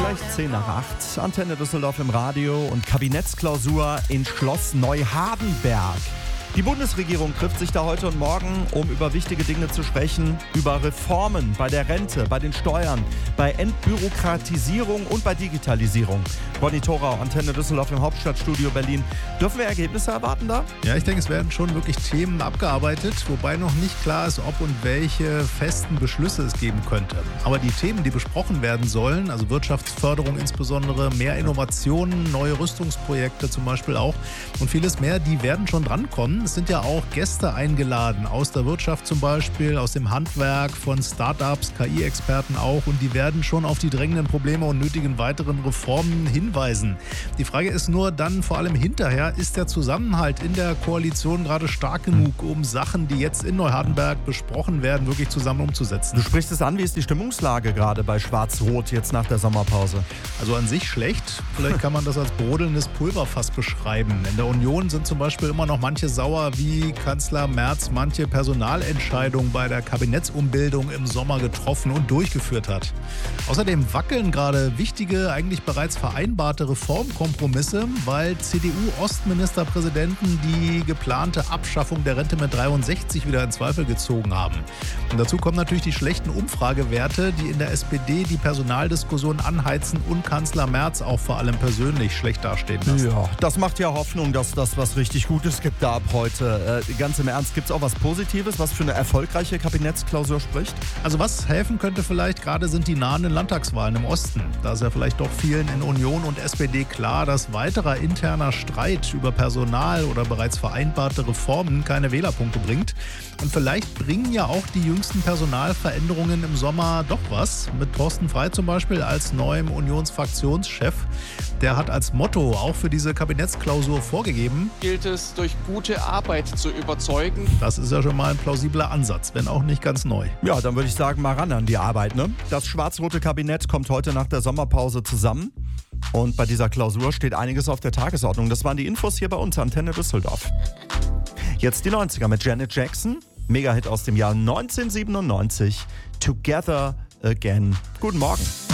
gleich 7:50. Antenne Düsseldorf im Radio und Kabinettsklausur in Schloss Neuhardenberg. Die Bundesregierung trifft sich da heute und morgen, um über wichtige Dinge zu sprechen, über Reformen bei der Rente, bei den Steuern, bei Entbürokratisierung und bei Digitalisierung. Ronny Thorau, Antenne Düsseldorf im Hauptstadtstudio Berlin. Dürfen wir Ergebnisse erwarten da? Ja, ich denke, es werden schon wirklich Themen abgearbeitet, wobei noch nicht klar ist, ob und welche festen Beschlüsse es geben könnte. Aber die Themen, die besprochen werden sollen, also Wirtschaftsförderung insbesondere, mehr Innovationen, neue Rüstungsprojekte zum Beispiel auch und vieles mehr, die werden schon drankommen. Es sind ja auch Gäste eingeladen, aus der Wirtschaft zum Beispiel, aus dem Handwerk, von Startups, KI-Experten auch, und die werden schon auf die drängenden Probleme und nötigen weiteren Reformen hinweisen. Die Frage ist nur dann vor allem hinterher, ist der Zusammenhalt in der Koalition gerade stark genug, um Sachen, die jetzt in Neuhardenberg besprochen werden, wirklich zusammen umzusetzen? Du sprichst es an, wie ist die Stimmungslage gerade bei Schwarz-Rot jetzt nach der Sommerpause? Also an sich schlecht. Vielleicht kann man das als brodelndes Pulverfass beschreiben. In der Union sind zum Beispiel immer noch manche sauer, wie Kanzler Merz manche Personalentscheidungen bei der Kabinettsumbildung im Sommer getroffen und durchgeführt hat. Außerdem wackeln gerade wichtige, eigentlich bereits vereinbarte Reformkompromisse, weil CDU-Ostministerpräsidenten die geplante Abschaffung der Rente mit 63 wieder in Zweifel gezogen haben. Und dazu kommen natürlich die schlechten Umfragewerte, die in der SPD die Personaldiskussion anheizen und Kanzler Merz auch vor allem persönlich schlecht dastehen lassen. Ja, das macht ja Hoffnung, dass das was richtig Gutes gibt da ab heute. Ganz im Ernst, gibt es auch was Positives, was für eine erfolgreiche Kabinettsklausur spricht? Also was helfen könnte vielleicht gerade sind die nahenden Landtagswahlen im Osten. Da ist ja vielleicht doch vielen in Union und SPD klar, dass weiterer interner Streit über Personal oder bereits vereinbarte Reformen keine Wählerpunkte bringt. Und vielleicht bringen ja auch die jüngsten Personalveränderungen im Sommer doch was. Mit Thorsten Frey zum Beispiel als neuem Unionsfraktionschef. Der hat als Motto auch für diese Kabinettsklausur vorgegeben: Gilt es, durch gute Arbeit zu überzeugen. Das ist ja schon mal ein plausibler Ansatz, wenn auch nicht ganz neu. Ja, dann würde ich sagen, mal ran an die Arbeit, ne? Das schwarz-rote Kabinett kommt heute nach der Sommerpause zusammen. Und bei dieser Klausur steht einiges auf der Tagesordnung. Das waren die Infos hier bei uns, Antenne Düsseldorf. Jetzt die 90er mit Janet Jackson. Megahit aus dem Jahr 1997. Together Again. Guten Morgen.